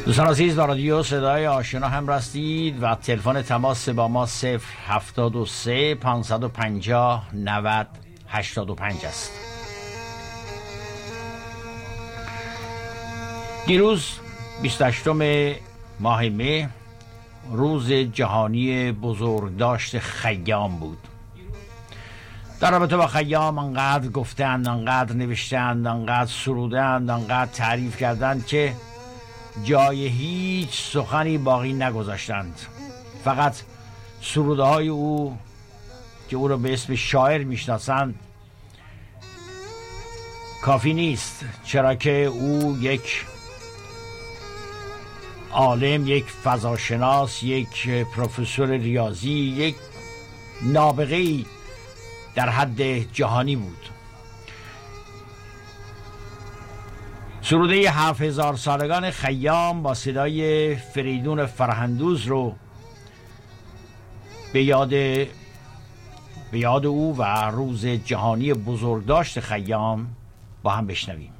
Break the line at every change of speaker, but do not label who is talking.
دوستان عزیز، با رادیو صدای آشنا هم رستید و تلفن تماس با ما 073 550 90 85 است. دیروز 28 ماه مه روز جهانی بزرگداشت خیام بود. در رابطه با خیام انقدر گفتند، انقدر نوشتند، انقدر سرودند، انقدر تعریف کردند که جای هیچ سخنی باقی نگذاشتند. فقط سروده های او که او را به اسم شاعر میشناسند کافی نیست، چرا که او یک عالم، یک فضاشناس، یک پروفسور ریاضی، یک نابغه‌ای در حد جهانی بود. سروده 7000 سالگان خیام با صدای فریدون فرهندوز رو به یاد او و روز جهانی بزرگداشت خیام با هم بشنویم.